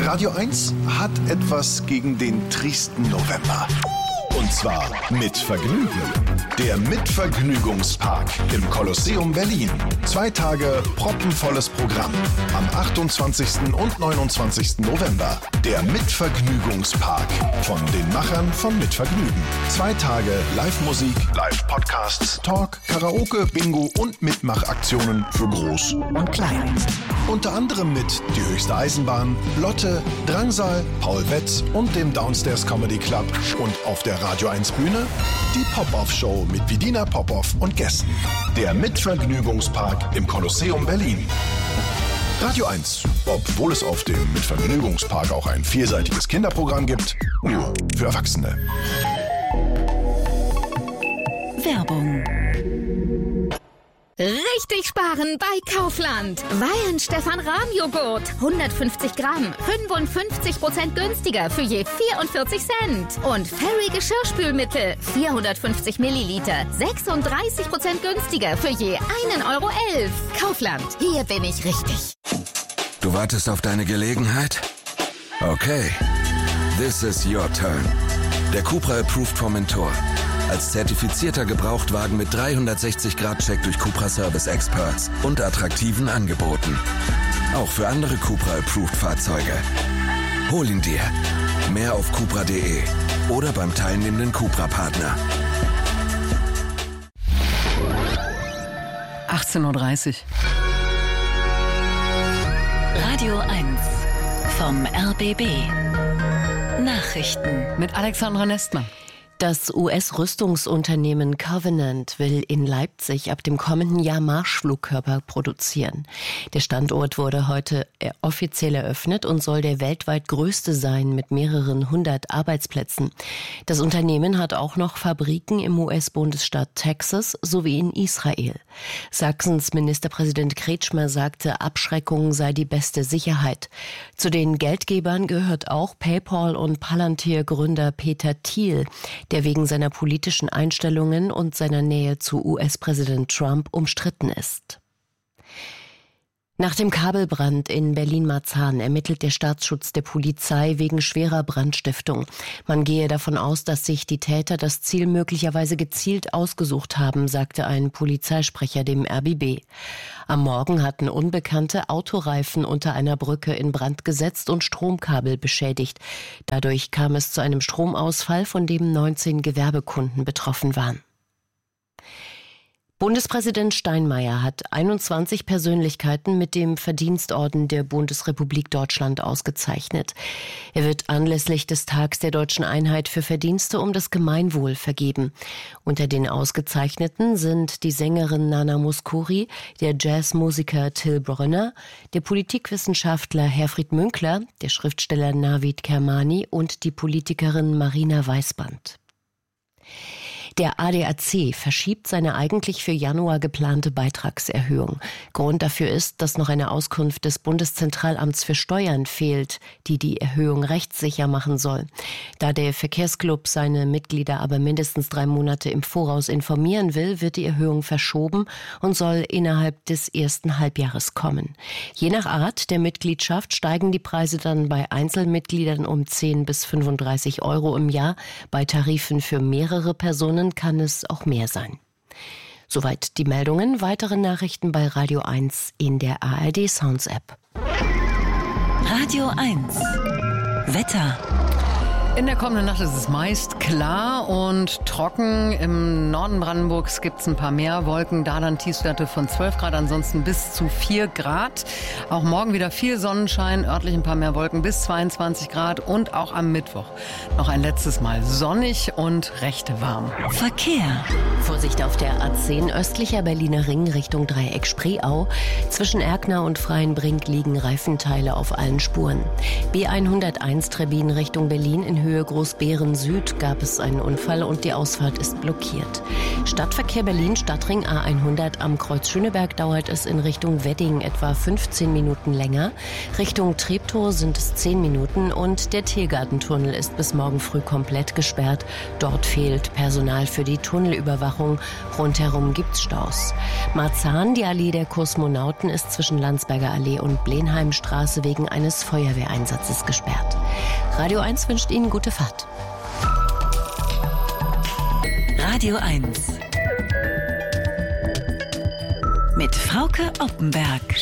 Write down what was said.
Radio 1 hat etwas gegen den tristen November. Und zwar mit Vergnügen. Der Mitvergnügungspark im Kolosseum Berlin. 2 Tage proppenvolles Programm. Am 28. und 29. November. Der Mitvergnügungspark von den Machern von Mitvergnügen. 2 Tage Live-Musik, Live-Podcasts, Talk, Karaoke, Bingo und Mitmachaktionen für Groß und Klein. Unter anderem mit Die höchste Eisenbahn, Lotte, Drangsal, Paul Wetz und dem Downstairs Comedy Club. Und auf der Radio 1 Bühne die Pop-Off-Show mit Vidina Popov und Gästen. Der Mitvergnügungspark im Kolosseum Berlin. Radio 1, obwohl es auf dem Mitvergnügungspark auch ein vielseitiges Kinderprogramm gibt, nur für Erwachsene. Werbung. Richtig sparen bei Kaufland. Weihen Stefan Rahm Joghurt. 150 Gramm. 55% günstiger für je 44 Cent. Und Fairy Geschirrspülmittel. 450 Milliliter. 36% günstiger für je 1,11 Euro. Kaufland. Hier bin ich richtig. Du wartest auf deine Gelegenheit? Okay. This is your turn. Der Cupra Approved Formentor. Als zertifizierter Gebrauchtwagen mit 360-Grad-Check durch Cupra Service Experts und attraktiven Angeboten. Auch für andere Cupra Approved Fahrzeuge. Hol ihn dir. Mehr auf cupra.de oder beim teilnehmenden Cupra-Partner. 18:30 Uhr. Radio 1 vom RBB. Nachrichten mit Alexandra Nestmer. Das US-Rüstungsunternehmen Covenant will in Leipzig ab dem kommenden Jahr Marschflugkörper produzieren. Der Standort wurde heute offiziell eröffnet und soll der weltweit größte sein mit mehreren 100 Arbeitsplätzen. Das Unternehmen hat auch noch Fabriken im US-Bundesstaat Texas sowie in Israel. Sachsens Ministerpräsident Kretschmer sagte, Abschreckung sei die beste Sicherheit. Zu den Geldgebern gehört auch PayPal und Palantir-Gründer Peter Thiel, der wegen seiner politischen Einstellungen und seiner Nähe zu US-Präsident Trump umstritten ist. Nach dem Kabelbrand in Berlin-Marzahn ermittelt der Staatsschutz der Polizei wegen schwerer Brandstiftung. Man gehe davon aus, dass sich die Täter das Ziel möglicherweise gezielt ausgesucht haben, sagte ein Polizeisprecher dem RBB. Am Morgen hatten Unbekannte Autoreifen unter einer Brücke in Brand gesetzt und Stromkabel beschädigt. Dadurch kam es zu einem Stromausfall, von dem 19 Gewerbekunden betroffen waren. Bundespräsident Steinmeier hat 21 Persönlichkeiten mit dem Verdienstorden der Bundesrepublik Deutschland ausgezeichnet. Er wird anlässlich des Tags der Deutschen Einheit für Verdienste um das Gemeinwohl vergeben. Unter den Ausgezeichneten sind die Sängerin Nana Mouskouri, der Jazzmusiker Till Brönner, der Politikwissenschaftler Herfried Münkler, der Schriftsteller Navid Kermani und die Politikerin Marina Weißband. Der ADAC verschiebt seine eigentlich für Januar geplante Beitragserhöhung. Grund dafür ist, dass noch eine Auskunft des Bundeszentralamts für Steuern fehlt, die die Erhöhung rechtssicher machen soll. Da der Verkehrsclub seine Mitglieder aber mindestens 3 Monate im Voraus informieren will, wird die Erhöhung verschoben und soll innerhalb des ersten Halbjahres kommen. Je nach Art der Mitgliedschaft steigen die Preise dann bei Einzelmitgliedern um 10 bis 35 Euro im Jahr. Bei Tarifen für mehrere Personen kann es auch mehr sein. Soweit die Meldungen. Weitere Nachrichten bei Radio 1 in der ARD Sounds App. Radio 1 Wetter. In der kommenden Nacht ist es meist klar und trocken. Im Norden Brandenburgs gibt es ein paar mehr Wolken, da dann Tiefstwerte von 12 Grad, ansonsten bis zu 4 Grad. Auch morgen wieder viel Sonnenschein, örtlich ein paar mehr Wolken bis 22 Grad und auch am Mittwoch noch ein letztes Mal sonnig und recht warm. Verkehr. Vorsicht auf der A10 östlicher Berliner Ring Richtung Dreieck Spreeau. Zwischen Erkner und Freienbrink liegen Reifenteile auf allen Spuren. B101 Trebin Richtung Berlin in Höhe Großbeeren Süd gab es einen Unfall und die Ausfahrt ist blockiert. Stadtverkehr Berlin, Stadtring A100 am Kreuz Schöneberg dauert es in Richtung Wedding etwa 15 Minuten länger. Richtung Treptow sind es 10 Minuten und der Tiergartentunnel ist bis morgen früh komplett gesperrt. Dort fehlt Personal für die Tunnelüberwachung. Rundherum gibt's Staus. Marzahn, die Allee der Kosmonauten, ist zwischen Landsberger Allee und Blenheimstraße wegen eines Feuerwehreinsatzes gesperrt. Radio 1 wünscht Ihnen gute Fahrt. Radio 1 mit Frauke Oppenberg.